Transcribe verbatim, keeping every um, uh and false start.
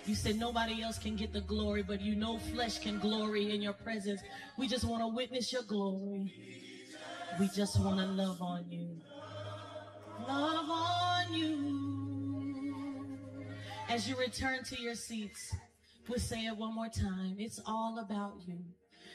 You said nobody else can get the glory, but you know flesh can glory in your presence. We just want to witness your glory. We just want to love on you. Love on you. As you return to your seats, we'll say it one more time. It's all about you.